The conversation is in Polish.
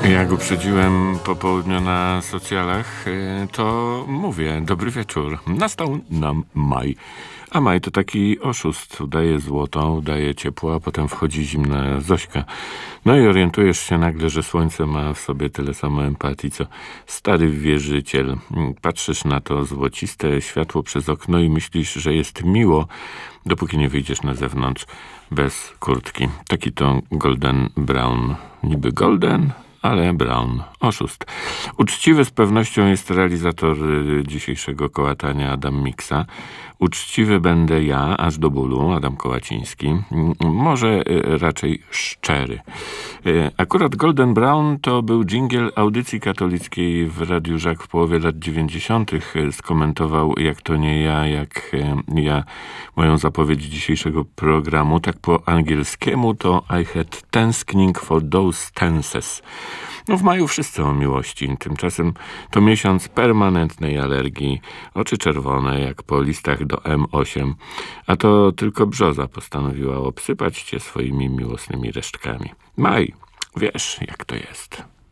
Jak uprzedziłem po południu na socjalach, to mówię, dobry wieczór. Nastał nam maj. A maj to taki oszust. Udaje złoto, udaje ciepło, a potem wchodzi zimna Zośka. No i orientujesz się nagle, że słońce ma w sobie tyle samo empatii, co stary wierzyciel. Patrzysz na to złociste światło przez okno i myślisz, że jest miło, dopóki nie wyjdziesz na zewnątrz bez kurtki. Taki to Golden Brown. Niby golden, ale Brown. Oszust. Uczciwy z pewnością jest realizator dzisiejszego kołatania Adam Miksa. Uczciwy będę ja, aż do bólu, Adam Kołaciński. Może raczej szczery. Akurat Golden Brown to był dżingiel audycji katolickiej w Radiu Żak w połowie lat 90. Skomentował, jak to nie ja, jak ja moją zapowiedź dzisiejszego programu. Tak po angielskiemu to I had thanksgiving for those tenses. No w maju wszyscy o miłości. Tymczasem to miesiąc permanentnej alergii. Oczy czerwone jak po listach do M8. A to tylko brzoza postanowiła obsypać cię swoimi miłosnymi resztkami. Maj, wiesz jak to jest.